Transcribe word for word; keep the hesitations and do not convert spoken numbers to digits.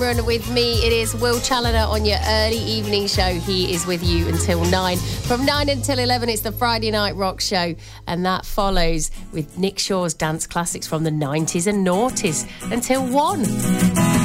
With me, it is Will Challoner on your early evening show. He is with you until nine. From nine until eleven, it's the Friday Night Rock Show. And that follows with Nick Shaw's dance classics from the nineties and noughties until one.